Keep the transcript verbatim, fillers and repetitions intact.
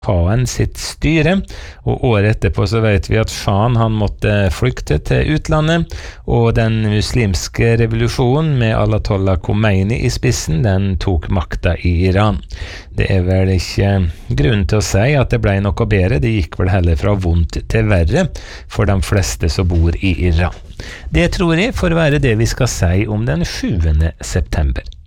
Shahen sitt styre, og året etterpå så vet vi at Shahen han måtte flykte til utlandet, og den muslimske revolusjonen med Ayatollah Khomeini i spissen, den tok makta i Iran. Det er vel ikke grunn til å si at det ble noe bedre, det gikk vel heller fra vondt til verre for de fleste som bor i Iran. Det tror jeg får være det vi skal si om den sjuende september.